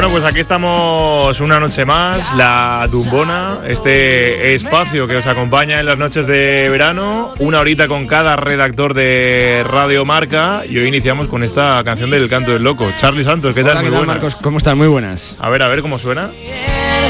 Bueno, pues aquí estamos una noche más, La Tumbona, este espacio que os acompaña en las noches de verano, una horita con cada redactor de Radio Marca, y hoy iniciamos con esta canción del Canto del Loco. Charly Santos, ¿qué tal? Hola, Muy ¿qué tal, buenas. Marcos? ¿Cómo están? Muy buenas. A ver cómo suena.